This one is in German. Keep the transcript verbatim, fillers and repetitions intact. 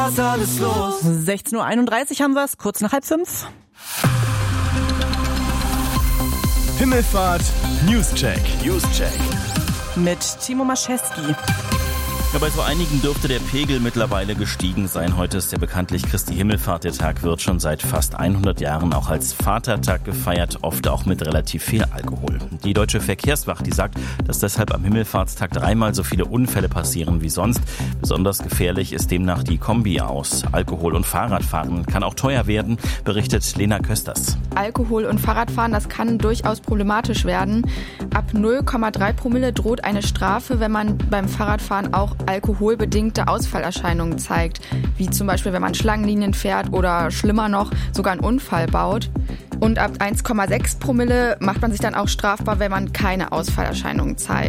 Was alles los? sechzehn Uhr einunddreißig haben wir es, kurz nach halb fünf. Himmelfahrt Newscheck. Newscheck. Mit Timo Maschewski. Ja, bei so einigen dürfte der Pegel mittlerweile gestiegen sein. Heute ist ja bekanntlich Christi Himmelfahrt. Der Tag wird schon seit fast hundert Jahren auch als Vatertag gefeiert, oft auch mit relativ viel Alkohol. Die Deutsche Verkehrswacht, die sagt, dass deshalb am Himmelfahrtstag dreimal so viele Unfälle passieren wie sonst. Besonders gefährlich ist demnach die Kombi aus. Alkohol und Fahrradfahren kann auch teuer werden, berichtet Lena Kösters. Alkohol und Fahrradfahren, das kann durchaus problematisch werden. Ab null Komma drei Promille droht eine Strafe, wenn man beim Fahrradfahren auch alkoholbedingte Ausfallerscheinungen zeigt, wie zum Beispiel, wenn man Schlangenlinien fährt oder schlimmer noch, sogar einen Unfall baut. Und ab eins Komma sechs Promille macht man sich dann auch strafbar, wenn man keine Ausfallerscheinungen zeigt.